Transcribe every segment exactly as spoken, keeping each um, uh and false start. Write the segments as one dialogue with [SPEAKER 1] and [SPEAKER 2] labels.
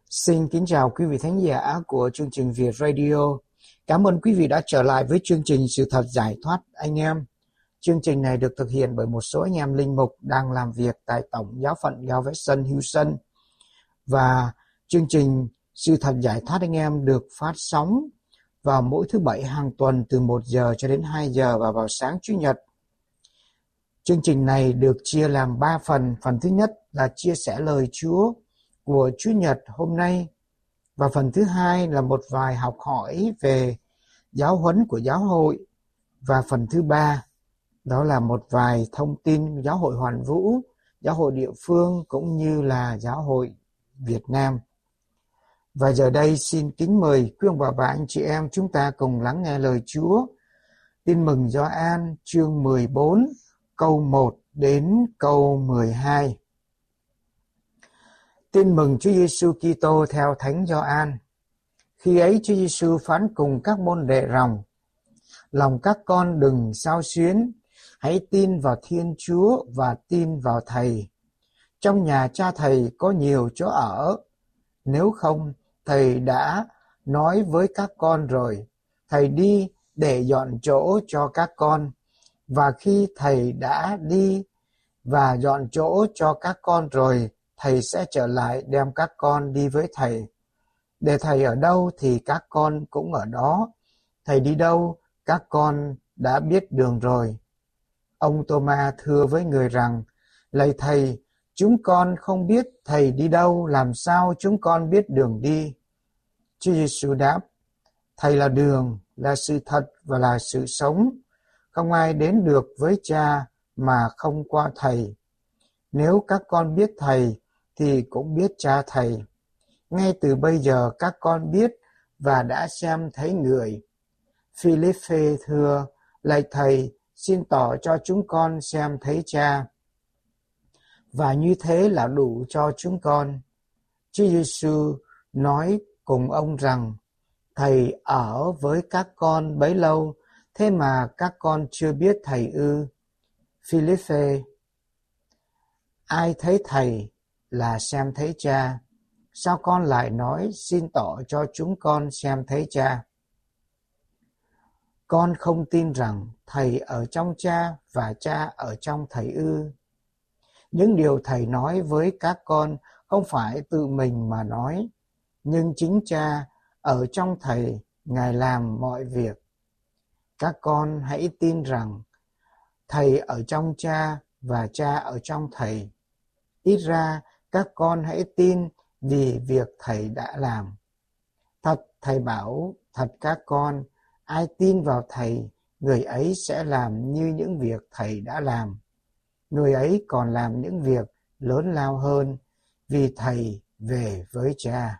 [SPEAKER 1] Xin kính chào quý vị thính giả của chương trình Việt Radio. Cảm ơn quý vị đã trở lại với chương trình Sự Thật Giải Thoát anh em. Chương trình này được thực hiện bởi một số anh em linh mục đang làm việc tại Tổng giáo phận Galveston, Houston. Và chương trình Sự Thật Giải Thoát anh em được phát sóng vào mỗi thứ Bảy hàng tuần từ một giờ cho đến hai giờ và vào sáng Chủ nhật. Chương trình này được chia làm ba phần. Phần thứ nhất là chia sẻ lời Chúa của Chủ nhật hôm nay. Và phần thứ hai là một vài học hỏi về giáo huấn của giáo hội. Và phần thứ ba đó là một vài thông tin giáo hội Hoàn Vũ, giáo hội địa phương cũng như là giáo hội Việt Nam. Và giờ đây xin kính mời quý ông bà và anh chị em chúng ta cùng lắng nghe lời Chúa. Tin mừng Gioan chương mười bốn câu một đến câu mười hai. Tin mừng Chúa Giêsu Kitô theo Thánh Gioan. Khi ấy Chúa Giêsu phán cùng các môn đệ rằng: lòng các con đừng xao xuyến, hãy tin vào Thiên Chúa và tin vào Thầy. Trong nhà Cha Thầy có nhiều chỗ ở, nếu không Thầy đã nói với các con rồi. Thầy đi để dọn chỗ cho các con, và khi Thầy đã đi và dọn chỗ cho các con rồi, Thầy sẽ trở lại đem các con đi với Thầy. Để Thầy ở đâu thì các con cũng ở đó. Thầy đi đâu, các con đã biết đường rồi. Ông Tô-ma thưa với người rằng: lạy Thầy, chúng con không biết Thầy đi đâu, làm sao chúng con biết đường đi? Chúa Giêsu đáp: Thầy là đường, là sự thật và là sự sống. Không ai đến được với Cha mà không qua Thầy. Nếu các con biết Thầy thì cũng biết Cha Thầy. Ngay từ bây giờ các con biết và đã xem thấy người. Phi-líp-phê thưa: lạy Thầy, xin tỏ cho chúng con xem thấy Cha, và như thế là đủ cho chúng con. Chúa Giêsu nói cùng ông rằng: Thầy ở với các con bấy lâu, thế mà các con chưa biết Thầy ư? Phi-líp-phê: ai thấy Thầy là xem thấy Cha. Sao con lại nói xin tỏ cho chúng con xem thấy Cha? Con không tin rằng Thầy ở trong Cha và Cha ở trong Thầy ư? Những điều Thầy nói với các con không phải tự mình mà nói, nhưng chính Cha ở trong Thầy, Ngài làm mọi việc. Các con hãy tin rằng Thầy ở trong Cha và Cha ở trong Thầy. Ít ra các con hãy tin vì việc Thầy đã làm. Thật Thầy bảo thật các con, ai tin vào Thầy, người ấy sẽ làm như những việc Thầy đã làm. Người ấy còn làm những việc lớn lao hơn, vì Thầy về với Cha.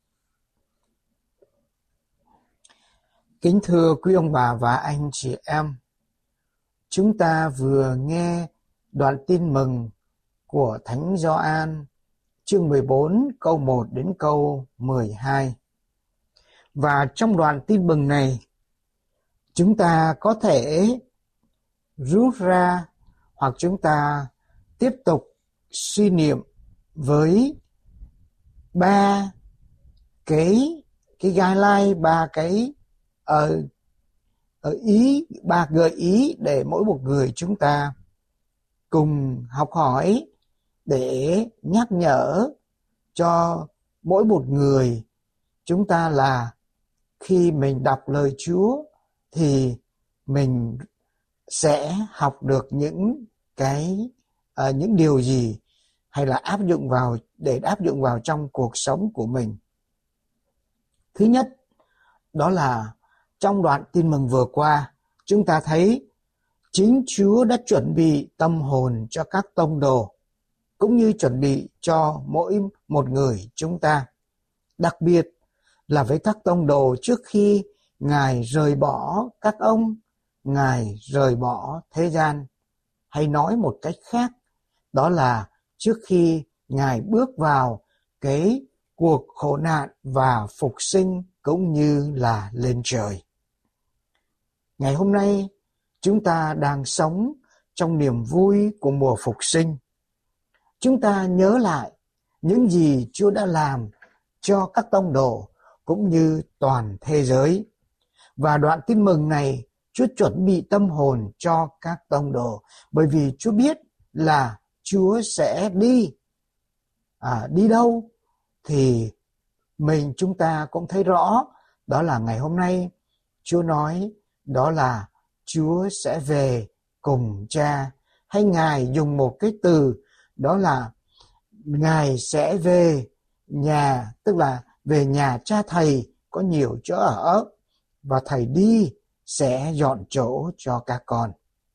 [SPEAKER 1] Kính thưa quý ông bà và anh chị em, chúng ta vừa nghe đoạn tin mừng của Thánh Gioan chương mười bốn câu một đến câu mười hai. Và trong đoạn tin mừng này, chúng ta có thể rút ra hoặc chúng ta tiếp tục suy niệm với ba cái cái guideline, ba cái ở uh, ý, ba gợi ý để mỗi một người chúng ta cùng học hỏi, để nhắc nhở cho mỗi một người chúng ta là khi mình đọc lời Chúa thì mình sẽ học được những cái uh, những điều gì, hay là áp dụng vào để áp dụng vào trong cuộc sống của mình. Thứ nhất, đó là trong đoạn tin mừng vừa qua, chúng ta thấy chính Chúa đã chuẩn bị tâm hồn cho các tông đồ, cũng như chuẩn bị cho mỗi một người chúng ta. Đặc biệt là với các tông đồ, trước khi Ngài rời bỏ các ông, Ngài rời bỏ thế gian. Hay nói một cách khác, đó là trước khi Ngài bước vào cái cuộc khổ nạn và phục sinh cũng như là lên trời. Ngày hôm nay, chúng ta đang sống trong niềm vui của mùa phục sinh. Chúng ta nhớ lại những gì Chúa đã làm cho các tông đồ cũng như toàn thế giới. Và đoạn tin mừng này Chúa chuẩn bị tâm hồn cho các tông đồ, bởi vì Chúa biết là Chúa sẽ đi. À, đi đâu thì mình chúng ta cũng thấy rõ, đó là ngày hôm nay Chúa nói đó là Chúa sẽ về cùng Cha, hay Ngài dùng một cái từ đó là Ngài sẽ về nhà, tức là về nhà Cha Thầy có nhiều chỗ ở, và Thầy đi sẽ dọn chỗ cho các con.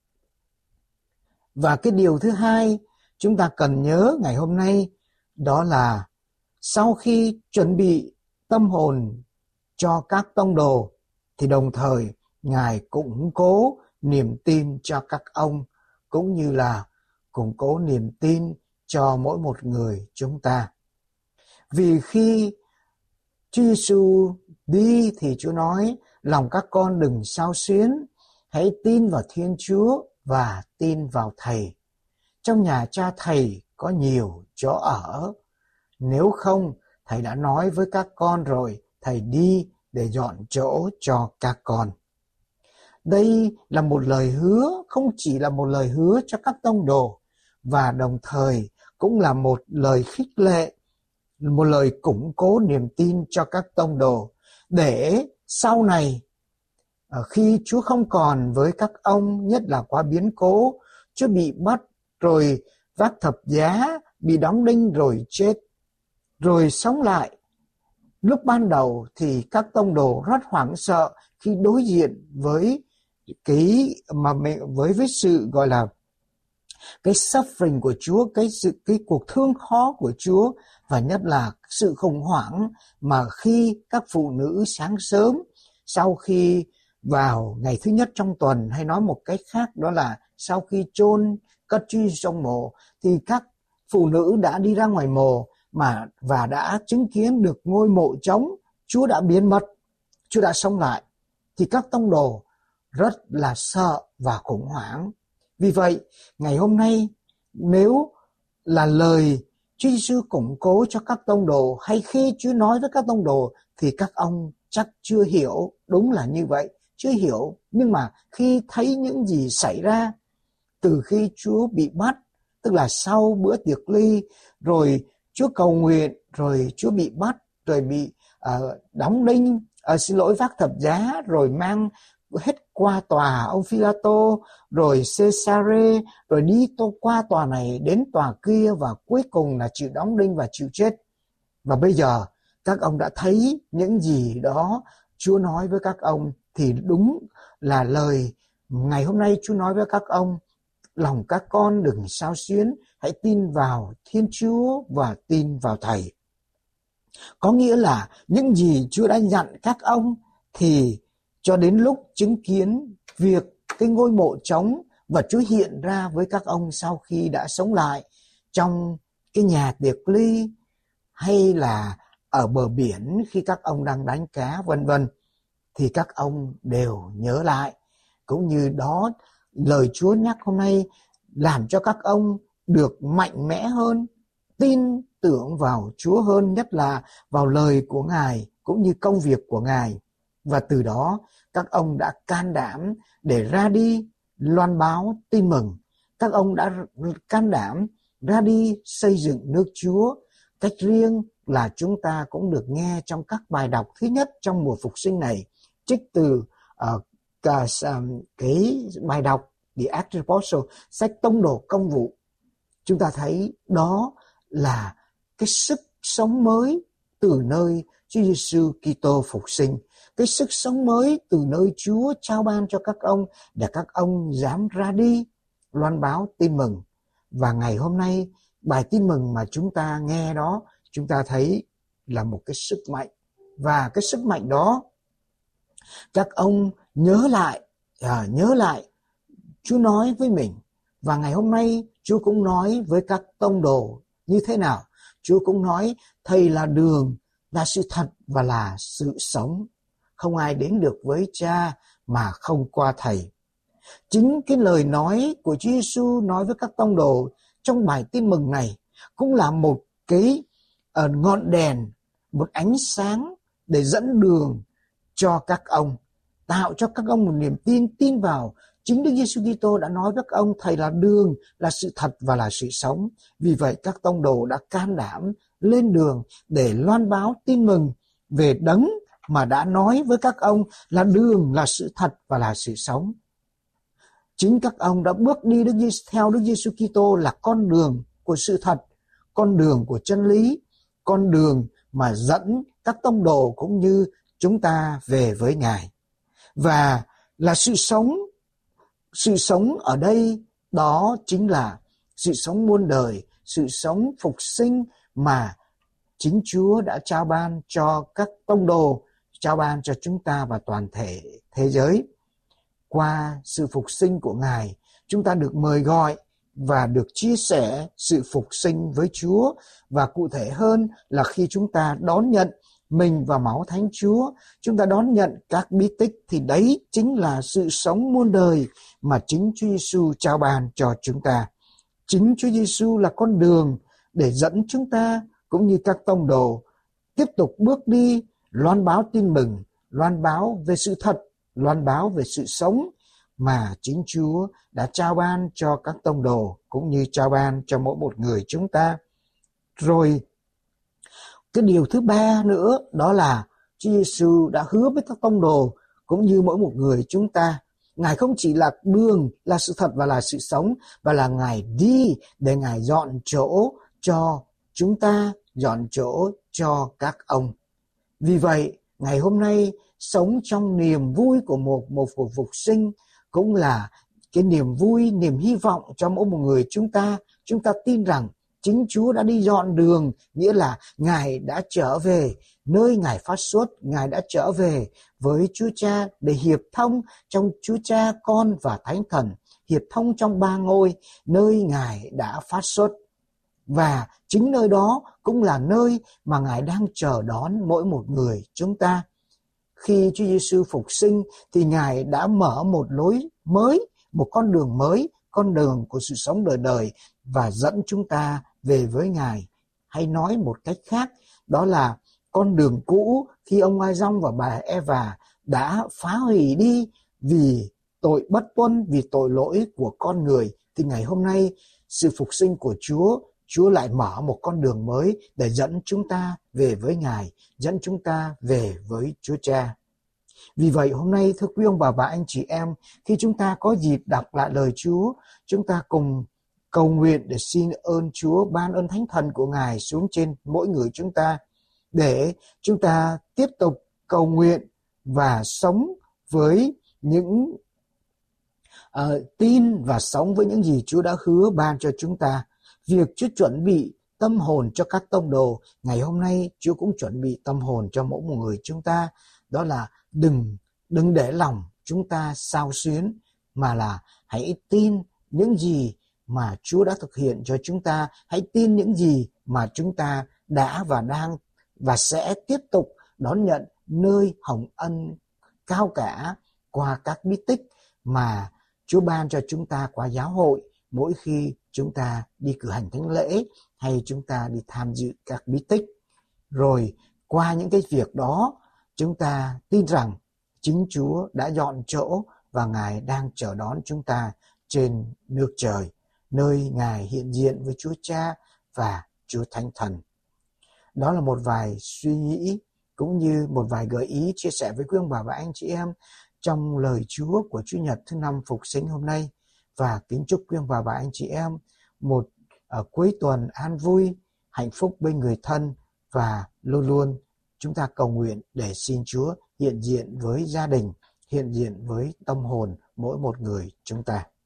[SPEAKER 1] Và cái điều thứ hai chúng ta cần nhớ ngày hôm nay đó là sau khi chuẩn bị tâm hồn cho các tông đồ thì đồng thời Ngài củng cố niềm tin cho các ông, cũng như là củng cố niềm tin cho mỗi một người chúng ta. Vì khi Chúa Giêsu đi thì Chúa nói lòng các con đừng xao xuyến, hãy tin vào Thiên Chúa và tin vào Thầy. Trong nhà Cha Thầy có nhiều chỗ ở, nếu không Thầy đã nói với các con rồi, Thầy đi để dọn chỗ cho các con. Đây là một lời hứa, không chỉ là một lời hứa cho các tông đồ, và đồng thời cũng là một lời khích lệ, một lời củng cố niềm tin cho các tông đồ, để sau này khi Chúa không còn với các ông, nhất là qua biến cố, Chúa bị bắt rồi vác thập giá, bị đóng đinh rồi chết, rồi sống lại. Lúc ban đầu thì các tông đồ rất hoảng sợ khi đối diện với cái mà với với sự gọi là cái suffering của Chúa, cái sự cái cuộc thương khó của Chúa, và nhất là sự khủng hoảng mà khi các phụ nữ sáng sớm sau khi vào ngày thứ nhất trong tuần, hay nói một cách khác đó là sau khi chôn cất Chúa trong mộ, thì các phụ nữ đã đi ra ngoài mộ mà và đã chứng kiến được ngôi mộ trống, Chúa đã biến mất, Chúa đã sống lại, thì các tông đồ rất là sợ và khủng hoảng. Vì vậy, ngày hôm nay nếu là lời Chúa Giêsu củng cố cho các tông đồ, hay khi Chúa nói với các tông đồ, thì các ông chắc chưa hiểu. Đúng là như vậy, chưa hiểu. Nhưng mà khi thấy những gì xảy ra từ khi Chúa bị bắt, tức là sau bữa tiệc ly, rồi Chúa cầu nguyện, rồi Chúa bị bắt, rồi bị uh, đóng đinh, uh, xin lỗi vác thập giá, rồi mang hết qua tòa ông Phi-la-tô, rồi Cê-sa-rê, rồi đi tô qua tòa này đến tòa kia, và cuối cùng là chịu đóng đinh và chịu chết. Và bây giờ các ông đã thấy những gì đó Chúa nói với các ông, thì đúng là lời ngày hôm nay Chúa nói với các ông, lòng các con đừng xao xuyến, hãy tin vào Thiên Chúa và tin vào Thầy. Có nghĩa là những gì Chúa đã dặn các ông thì cho đến lúc chứng kiến việc cái ngôi mộ trống và Chúa hiện ra với các ông sau khi đã sống lại trong cái nhà tiệc ly, hay là ở bờ biển khi các ông đang đánh cá vân vân, thì các ông đều nhớ lại. Cũng như đó, lời Chúa nhắc hôm nay làm cho các ông được mạnh mẽ hơn, tin tưởng vào Chúa hơn, nhất là vào lời của Ngài cũng như công việc của Ngài. Và từ đó các ông đã can đảm để ra đi loan báo tin mừng. Các ông đã can đảm ra đi xây dựng nước Chúa. Cách riêng là chúng ta cũng được nghe trong các bài đọc thứ nhất trong mùa phục sinh này, trích từ uh, cả, um, cái bài đọc The Acts of Apostles, sách tông đồ công vụ. Chúng ta thấy đó là cái sức sống mới từ nơi Chúa Giêsu Kitô phục sinh, cái sức sống mới từ nơi Chúa trao ban cho các ông để các ông dám ra đi loan báo tin mừng. Và ngày hôm nay bài tin mừng mà chúng ta nghe đó, chúng ta thấy là một cái sức mạnh, và cái sức mạnh đó các ông nhớ lại, à, nhớ lại Chúa nói với mình. Và ngày hôm nay Chúa cũng nói với các tông đồ như thế nào? Chúa cũng nói Thầy là đường, là sự thật và là sự sống. Không ai đến được với Cha mà không qua Thầy. Chính cái lời nói của Chúa Giêsu nói với các tông đồ trong bài tin mừng này cũng là một cái uh, ngọn đèn một ánh sáng để dẫn đường cho các ông, tạo cho các ông một niềm tin, tin vào chính Đức Giêsu Kitô đã nói với các ông, Thầy là đường, là sự thật và là sự sống. Vì vậy các tông đồ đã can đảm lên đường để loan báo tin mừng về Đấng mà đã nói với các ông là đường, là sự thật và là sự sống. Chính các ông đã bước đi Đức Giêsu, theo Đức Giêsu Kitô là con đường của sự thật, con đường của chân lý, con đường mà dẫn các tông đồ cũng như chúng ta về với Ngài. Và là sự sống, sự sống ở đây đó chính là sự sống muôn đời, sự sống phục sinh mà chính Chúa đã trao ban cho các tông đồ, trao ban cho chúng ta và toàn thể thế giới. Qua sự phục sinh của Ngài, chúng ta được mời gọi và được chia sẻ sự phục sinh với Chúa, và cụ thể hơn là khi chúng ta đón nhận mình và máu Thánh Chúa, chúng ta đón nhận các bí tích, thì đấy chính là sự sống muôn đời mà chính Chúa Giêsu trao ban cho chúng ta. Chính Chúa Giêsu là con đường để dẫn chúng ta cũng như các tông đồ tiếp tục bước đi loan báo tin mừng, loan báo về sự thật, loan báo về sự sống mà chính Chúa đã trao ban cho các tông đồ cũng như trao ban cho mỗi một người chúng ta. Rồi cái điều thứ ba nữa đó là Chúa Giêsu đã hứa với các tông đồ cũng như mỗi một người chúng ta. Ngài không chỉ là đường, là sự thật và là sự sống, và là Ngài đi để Ngài dọn chỗ cho chúng ta, dọn chỗ cho các ông. Vì vậy, ngày hôm nay sống trong niềm vui của một, một cuộc phục sinh cũng là cái niềm vui, niềm hy vọng cho mỗi một người chúng ta. Chúng ta tin rằng chính Chúa đã đi dọn đường, nghĩa là Ngài đã trở về nơi Ngài phát xuất, Ngài đã trở về với Chúa Cha để hiệp thông trong Chúa Cha, Con và Thánh Thần, hiệp thông trong ba ngôi, nơi Ngài đã phát xuất. Và chính nơi đó cũng là nơi mà Ngài đang chờ đón mỗi một người chúng ta. Khi Chúa Giêsu phục sinh thì Ngài đã mở một lối mới, một con đường mới, con đường của sự sống đời đời, và dẫn chúng ta về với Ngài. Hay nói một cách khác, đó là con đường cũ khi ông Adam và bà Eva đã phá hủy đi vì tội bất tuân, vì tội lỗi của con người, thì ngày hôm nay sự phục sinh của Chúa, Chúa lại mở một con đường mới để dẫn chúng ta về với Ngài, dẫn chúng ta về với Chúa Cha. Vì vậy hôm nay thưa quý ông bà và anh chị em, khi chúng ta có dịp đọc lại lời Chúa, chúng ta cùng cầu nguyện để xin ơn Chúa ban ơn Thánh Thần của Ngài xuống trên mỗi người chúng ta, để chúng ta tiếp tục cầu nguyện và sống với những uh, tin và sống với những gì Chúa đã hứa ban cho chúng ta. Việc Chúa chuẩn bị tâm hồn cho các tông đồ, ngày hôm nay Chúa cũng chuẩn bị tâm hồn cho mỗi một người chúng ta. Đó là đừng, đừng để lòng chúng ta xao xuyến, mà là hãy tin những gì mà Chúa đã thực hiện cho chúng ta. Hãy tin những gì mà chúng ta đã và đang và sẽ tiếp tục đón nhận nơi hồng ân cao cả qua các bí tích mà Chúa ban cho chúng ta qua giáo hội mỗi khi chúng ta đi cử hành thánh lễ hay chúng ta đi tham dự các bí tích. Rồi qua những cái việc đó, chúng ta tin rằng chính Chúa đã dọn chỗ và Ngài đang chờ đón chúng ta trên nước trời, nơi Ngài hiện diện với Chúa Cha và Chúa Thánh Thần. Đó là một vài suy nghĩ cũng như một vài gợi ý chia sẻ với quý ông bà và anh chị em trong lời Chúa của Chủ nhật thứ năm phục sinh hôm nay. Và kính chúc quý ông bà và anh chị em một uh, cuối tuần an vui, hạnh phúc bên người thân, và luôn luôn chúng ta cầu nguyện để xin Chúa hiện diện với gia đình, hiện diện với tâm hồn mỗi một người chúng ta.